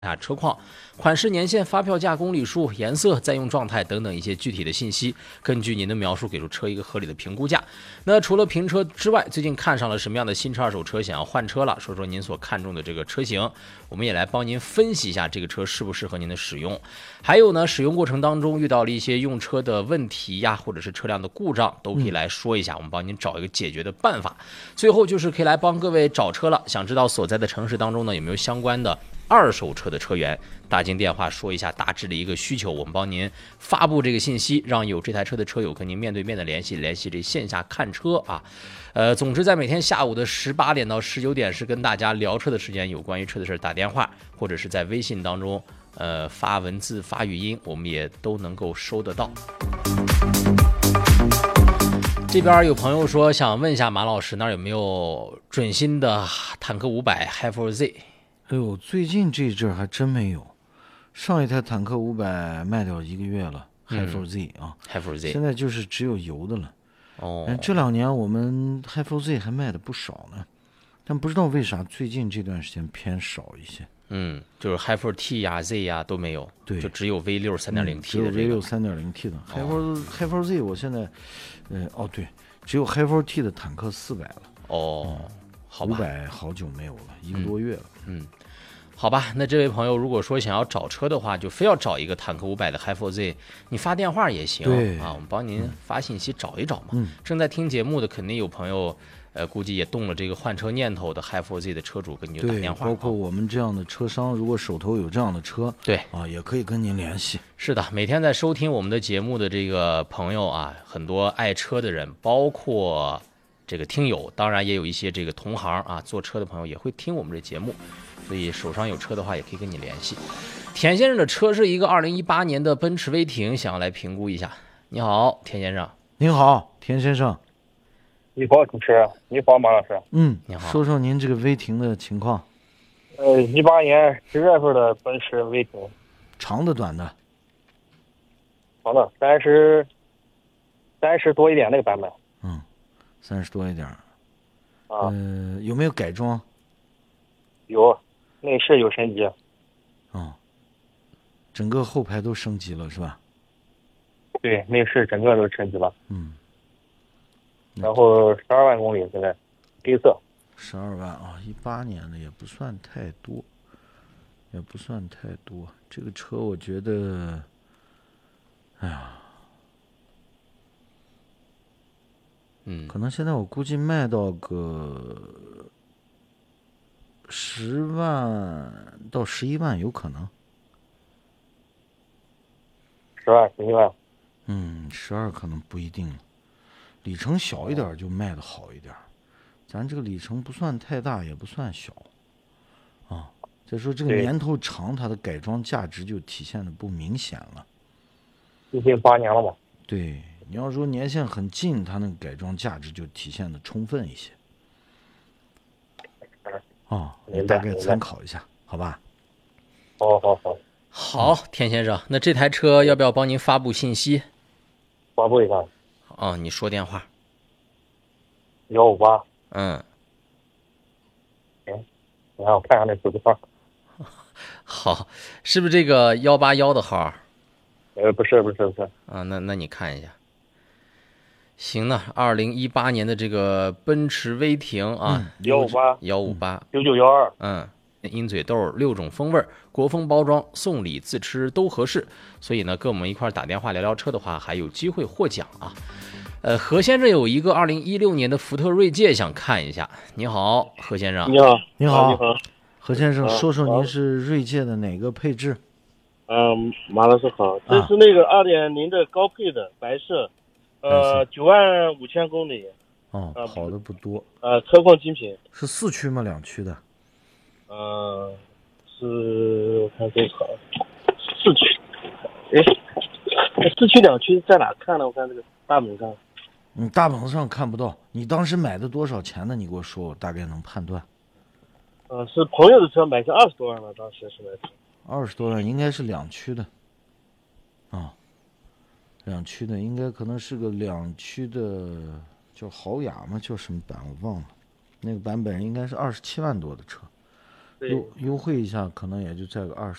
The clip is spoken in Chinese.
车况、款式、年限、发票价、公里数、颜色、在用状态等等一些具体的信息，根据您的描述给出车一个合理的评估价。那除了评车之外，最近看上了什么样的新车、二手车，想要换车了，说说您所看中的这个车型，我们也来帮您分析一下这个车适不适合您的使用。还有呢，使用过程当中遇到了一些用车的问题呀，或者是车辆的故障，都可以来说一下，我们帮您找一个解决的办法。最后就是可以来帮各位找车了，想知道所在的城市当中呢有没有相关的二手车的车源，打进电话说一下大致的一个需求，我们帮您发布这个信息，让有这台车的车友跟您面对面的联系这线下看车啊。总之在每天下午的18点到19点是跟大家聊车的时间，有关于车的事打电话或者是在微信当中发文字发语音，我们也都能够收得到。这边有朋友说想问一下马老师，那儿有没有准新的坦克500 Hi4Z？ 哎呦，最近这阵还真没有。上一台坦克500卖掉1个月了，Hi4Z 啊 ，Hi4Z 现在就是只有油的了。 哦， 这2年我们 Hi4Z 还卖的不少呢，但不知道为啥最近这段时间偏少一些。 就是 Hi4T 呀、Z 呀都没有， 对， 就只有 V6 3.0T 只有 V6 3.0T 的。Hi4Z 我现在，对，只有 Hi4T 的坦克400了。 好吧 ，500好久没有了，1个多月了。 好吧，那这位朋友如果说想要找车的话，就非要找一个坦克500的 Hi4Z， 你发电话也行啊，我们帮您发信息找一找嘛。正在听节目的肯定有朋友，估计也动了这个换车念头的 Hi4Z 的车主，跟你就打电话。 包括我们这样的车商，如果手头有这样的车， 对啊，也可以跟您联系。 是的，每天在收听我们的节目的这个朋友啊，很多爱车的人，包括这个听友，当然也有一些这个同行啊，做车的朋友也会听我们这节目。所以手上有车的话也可以跟你联系。田先生的车是一个2018年的奔驰威霆，想要来评估一下。你好，田先生。 您好，田先生。 你好，主持人。你好，马老师。 你好。 说说您这个威霆的情况。 18年10月份的奔驰威霆。 长的短的？ 长的30多一点那个版本。 30多一点。有没有改装？ 有，内饰有升级。 整个后排都升级了是吧？ 对，内饰整个都升级了。然后12万公里，现在黑色。 12万啊，18年的也不算太多，这个车我觉得，可能现在我估计卖到个10万到11万有可能。 10万、11万。 12可能不一定了，里程小一点就卖的好一点。咱这个里程不算太大，也不算小，再说这个年头长，它的改装价值就体现的不明显了。 毕竟8年了嘛。 对，你要说年限很近，它那个改装价值就体现的充分一些。你大概参考一下，好吧？ 好， 田先生，那这台车要不要帮您发布信息？ 发布一下。 你说电话。 158。你让我看看那手机号。 好，是不是这个181的号？ 不是。 那你看一下。行呢，2018年的这个奔驰威霆啊，158 9912。 鹰嘴豆6种风味，国风包装，送礼自吃都合适。所以呢，跟我们一块打电话聊聊车的话，还有机会获奖啊。何先生有一个2016年的福特锐界想看一下。你好，何先生。 你好，何先生，说说您是锐界的哪个配置？ 马老师好，这是那个2.0的高配的白色，9万5千公里。 跑的不多。 车况精品。 是4驱吗？2驱的？ 是我看这个4驱。4驱2驱在哪看呢？我看这个大本上。 大本上看不到。你当时买的多少钱的？你给我说，我大概能判断。 是朋友的车，买个20多万了，当时是买的。 20多万应该是2驱的。2驱的应该可能是个2驱的，叫豪雅吗？叫什么版我忘了。那个版本应该是27万多的车。 对， 优惠一下，可能也就在个